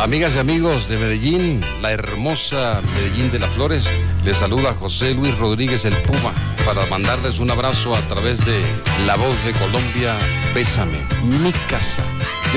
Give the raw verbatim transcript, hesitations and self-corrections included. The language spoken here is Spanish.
Amigas y amigos de Medellín, la hermosa Medellín de las Flores, les saluda José Luis Rodríguez el Puma para mandarles un abrazo a través de La Voz de Colombia. Bésame, mi casa.